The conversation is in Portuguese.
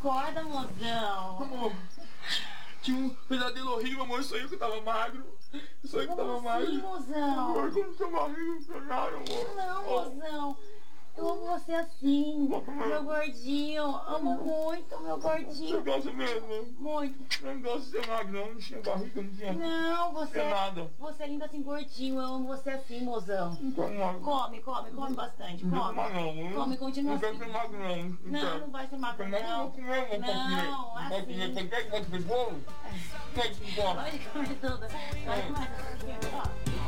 Acorda, mozão. Amor, tinha um pesadelo horrível, amor. Eu sonhei que eu tava magro. Eu sonhei que eu tava magro. Sim, mozão. Amor, como seu barriga funcionaram, amor. Não, mozão. Eu amo você assim, meu gordinho. Amo muito, meu Você gordinho. gosta mesmo? Muito. Eu não gosto de ser magro, não. Não tinha barriga, não tinha... Não, você É nada. você é lindo assim, gordinho. Eu amo você assim, mozão. Não quero magro. Come bastante. Não Come. quero magro, não. Come, continua Não quero assim. ser magro, não. Não, não vai ser magro, Mas eu não. vou comer, eu vou comer. Não, Vou comer. assim. Você quer que eu te bolo? Quer que eu te bolo? Pode comer tudo. Pode mais um pouquinho, ó.